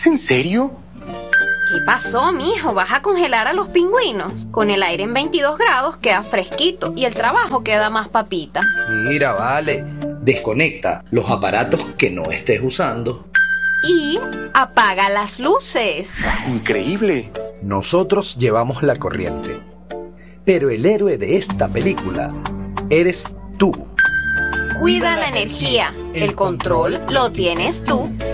en serio? ¿Qué pasó, mijo? ¿Vas a congelar a los pingüinos? Con el aire en 22 grados queda fresquito y el trabajo queda más papita. Mira, vale, desconecta los aparatos que no estés usando. Y apaga las luces. Increíble. Nosotros llevamos la corriente, pero el héroe de esta película eres tú. Cuida la energía. El control lo tienes tú.